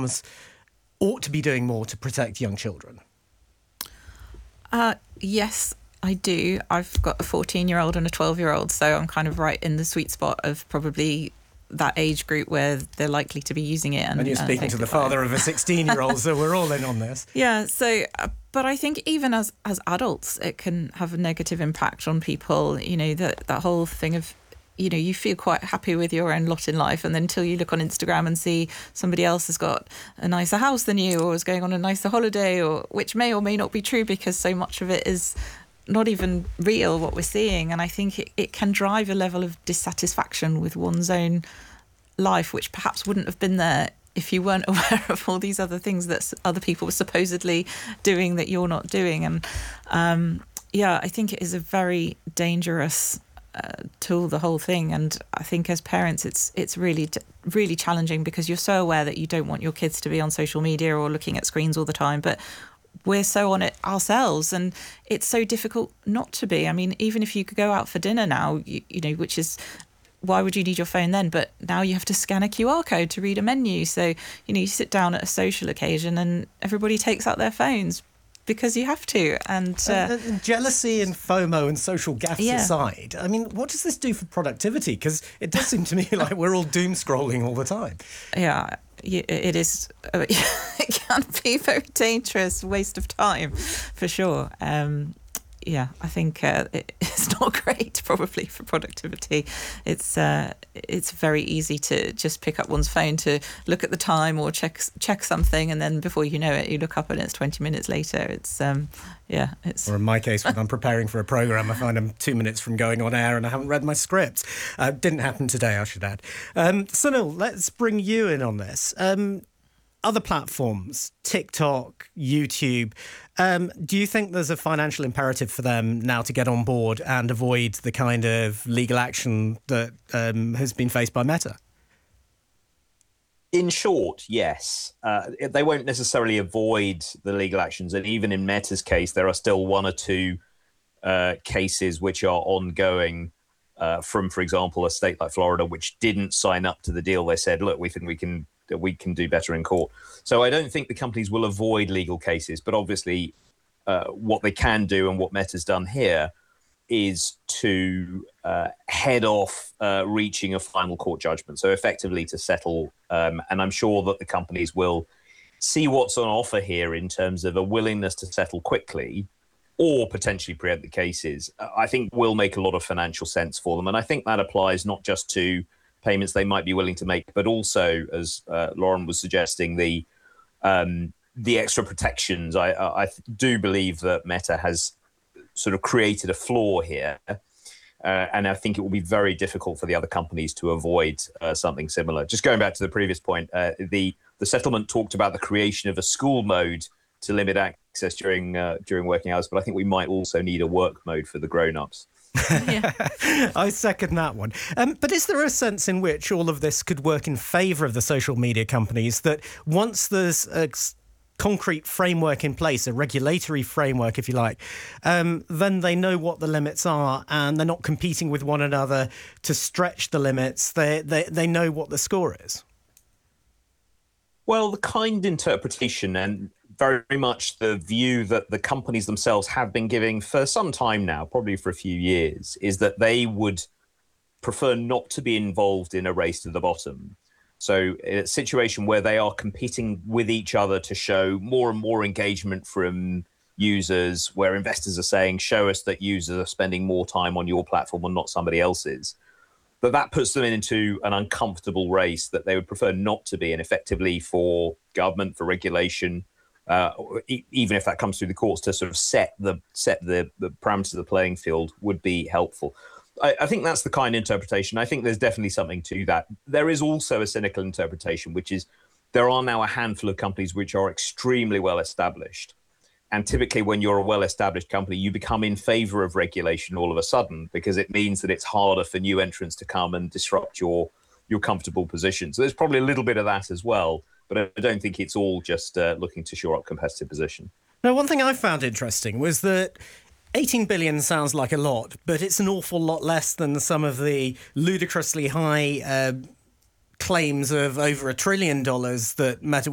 platforms ought to be doing more to protect young children? Yes, I do. I've got a 14-year-old and a 12-year-old, so I'm kind of right in the sweet spot of probably that age group where they're likely to be using it. And you're speaking to the father of a 16-year-old, so we're all in on this. Yeah, so, but I think even as adults, it can have a negative impact on people. You know, that whole thing of, you know, you feel quite happy with your own lot in life, and then until you look on Instagram and see somebody else has got a nicer house than you, or is going on a nicer holiday, or which may or may not be true because so much of it is not even real, what we're seeing. And I think it can drive a level of dissatisfaction with one's own life, which perhaps wouldn't have been there if you weren't aware of all these other things that other people were supposedly doing that you're not doing. And I think it is a very dangerous tool, the whole thing. And I think as parents, it's really really challenging because you're so aware that you don't want your kids to be on social media or looking at screens all the time, but we're so on it ourselves, and it's so difficult not to be. I mean, even if you could go out for dinner now, you know, which is, why would you need your phone then? But now you have to scan a QR code to read a menu. So, you know, you sit down at a social occasion and everybody takes out their phones because you have to. And jealousy and FOMO and social gaffes aside, I mean, what does this do for productivity? Because it does seem to me like we're all doom scrolling all the time. Yeah, it is. It can be a very dangerous waste of time, for sure. I think it's not great, probably, for productivity. It's very easy to just pick up one's phone to look at the time or check something, and then before you know it, you look up and it's 20 minutes later. It's. Or in my case, when I'm preparing for a programme, I find I'm 2 minutes from going on air and I haven't read my script. Didn't happen today, I should add. Sunil, let's bring you in on this. Other platforms, TikTok, YouTube, do you think there's a financial imperative for them now to get on board and avoid the kind of legal action that has been faced by Meta? In short, yes. They won't necessarily avoid the legal actions. And even in Meta's case, there are still one or two cases which are ongoing from, for example, a state like Florida, which didn't sign up to the deal. They said, look, we think we can do better in court. So I don't think the companies will avoid legal cases. But obviously, what they can do and what Meta's done here is to head off reaching a final court judgment. So effectively to settle. And I'm sure that the companies will see what's on offer here in terms of a willingness to settle quickly or potentially preempt the cases. I think will make a lot of financial sense for them. And I think that applies not just to payments they might be willing to make, but also, as Lauren was suggesting, the extra protections. I do believe that Meta has sort of created a flaw here. And I think it will be very difficult for the other companies to avoid something similar. Just going back to the previous point, the settlement talked about the creation of a school mode to limit access during working hours, but I think we might also need a work mode for the grown-ups. Yeah. I second that one. But is there a sense in which all of this could work in favour of the social media companies, that once there's a concrete framework in place, a regulatory framework, if you like, then they know what the limits are and they're not competing with one another to stretch the limits. They know what the score is? Well, the kind interpretation and very much the view that the companies themselves have been giving for some time now, probably for a few years, is that they would prefer not to be involved in a race to the bottom. So in a situation where they are competing with each other to show more and more engagement from users, where investors are saying, show us that users are spending more time on your platform and not somebody else's, that puts them into an uncomfortable race that they would prefer not to be in, effectively for government, for regulation, even if that comes through the courts, to sort of set the parameters of the playing field would be helpful. I think that's the kind of interpretation. I think there's definitely something to that. There is also a cynical interpretation, which is there are now a handful of companies which are extremely well established. And typically when you're a well-established company, you become in favor of regulation all of a sudden, because it means that it's harder for new entrants to come and disrupt your comfortable position. So there's probably a little bit of that as well. But I don't think it's all just looking to shore up competitive position. Now, one thing I found interesting was that 18 billion sounds like a lot, but it's an awful lot less than some of the ludicrously high claims of over $1 trillion that Meta